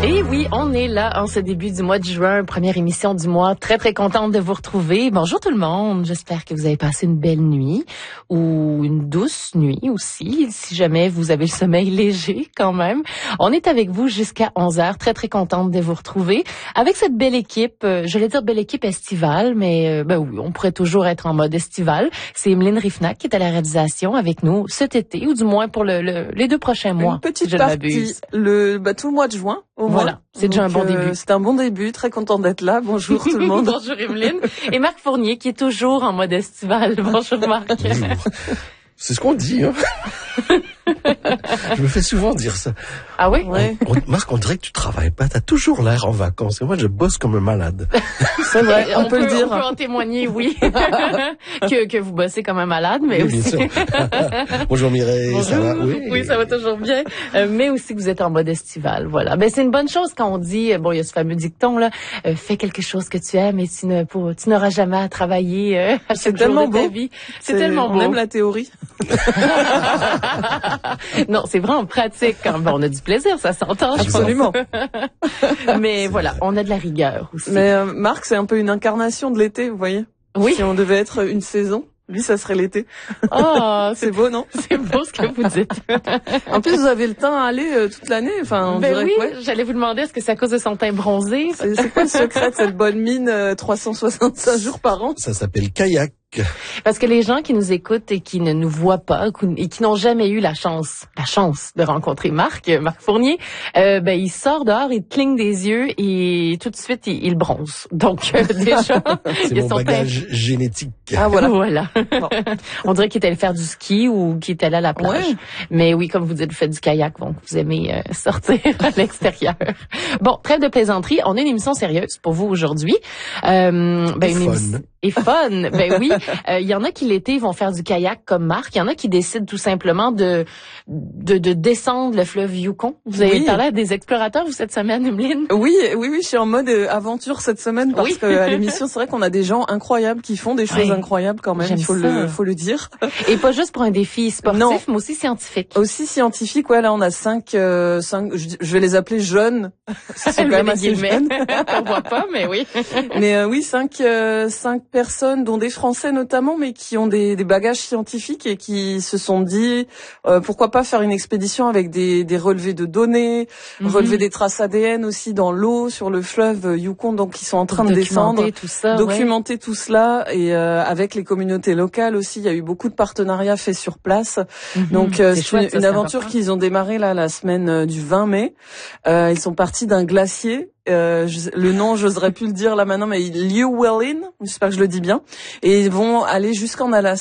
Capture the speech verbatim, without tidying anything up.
Et oui, on est là en ce début du mois de juin, première émission du mois. Très, très contente de vous retrouver. Bonjour tout le monde. J'espère que vous avez passé une belle nuit ou une douce nuit aussi, si jamais vous avez le sommeil léger quand même. On est avec vous jusqu'à onze heures. Très, très contente de vous retrouver avec cette belle équipe. Euh, j'allais dire belle équipe estivale, mais euh, ben oui, on pourrait toujours être en mode estival. C'est Emeline Rifnac qui est à la réalisation avec nous cet été, ou du moins pour le, le, les deux prochains mois. Une petite si je partie, le, bah, tout le mois de juin. Au Voilà, moins. c'est déjà un bon euh, début. C'est un bon début, très contente d'être là. Bonjour tout le monde. Bonjour Emeline. Et Marc Fournier qui est toujours en mode estival. Bonjour Marc. Bonjour. C'est ce qu'on dit, hein. Je me fais souvent dire ça. Ah oui? Ouais. On, on, Marc, on dirait que tu travailles pas, t'as toujours l'air en vacances. Et moi, je bosse comme un malade. C'est vrai, on, on peut, peut le dire. On peut en témoigner, oui. que, que vous bossez comme un malade, mais Oui, aussi... bien sûr. Bonjour Mireille, Bonjour. ça va? Oui. oui, ça va toujours bien. Euh, mais aussi que vous êtes en mode estival, voilà. Ben c'est une bonne chose quand on dit, bon, il y a ce fameux dicton là, euh, fais quelque chose que tu aimes et tu ne pour, tu n'auras jamais à travailler euh, à chaque jour de ta vie. C'est, c'est tellement beau. On aime la théorie. Non, c'est vraiment pratique. Quand ben, on a du plaisir, ça s'entend. Absolument. Mais C'est voilà, vrai. on a de la rigueur aussi. Mais euh, Marc, c'est un peu une incarnation de l'été, vous voyez. Oui. Si on devait être une saison, lui, ça serait l'été. Oh, C'est beau, non? c'est beau ce que vous dites. En plus, vous avez le teint à aller euh, toute l'année. Enfin, on Ben dirait oui, que, ouais. j'allais vous demander, est-ce que c'est à cause de son teint bronzé? C'est, c'est quoi le secret de cette bonne mine euh, trois cent soixante-cinq jours par an? Ça s'appelle kayak. Parce que les gens qui nous écoutent et qui ne nous voient pas et qui n'ont jamais eu la chance, la chance de rencontrer Marc, Marc Fournier, euh, ben il sort dehors, il cligne des yeux et tout de suite il, il bronze. Donc euh, déjà, C'est il y a mon son bagage teint. génétique. Ah voilà. Voilà. Bon. On dirait qu'il est allé faire du ski ou qu'il est allé à la plage. Ouais. Mais oui, comme vous dites, vous faites du kayak, donc vous aimez euh, sortir à l'extérieur. Bon, trêve de plaisanterie, on a une émission sérieuse pour vous aujourd'hui. Euh, ben, Et une fun. émission et fun. Ben oui, il euh, y en a qui l'été vont faire du kayak comme Marc. Il y en a qui décident tout simplement de de, de descendre le fleuve Yukon. Vous avez Oui. parlé à des explorateurs vous cette semaine, Emeline? Oui, oui, oui, je suis en mode euh, aventure cette semaine parce Oui. que à l'émission, c'est vrai qu'on a des gens incroyables qui font des choses Ouais. incroyables quand même. J'aime Il faut ça. le, faut le dire. Et pas juste pour un défi sportif, Non. mais aussi scientifique. Aussi scientifique, ouais. Là, on a cinq, euh, cinq. Je, je vais les appeler jeunes. Ils sont quand même assez jeunes. On voit pas, mais oui. Mais euh, oui, cinq, euh, cinq personnes, dont des Français notamment, mais qui ont des, des bagages scientifiques et qui se sont dit euh, pourquoi pas faire une expédition avec des, des relevés de données, Mhm. relever des traces A D N aussi dans l'eau sur le fleuve Yukon. Donc, ils sont en train de descendre. Documenter tout ça, documenter ouais. tout cela et euh, avec les communautés locales aussi, il y a eu beaucoup de partenariats faits sur place. Mm-hmm. Donc euh, c'est, c'est chouette, une, ça, une c'est aventure important. qu'ils ont démarré là la semaine euh, du vingt mai. Euh, ils sont partis d'un glacier. Euh, je, le nom, j'oserais plus le dire là maintenant, mais Llewellyn, j'espère que je le dis bien. Et ils vont aller jusqu'en Alaska.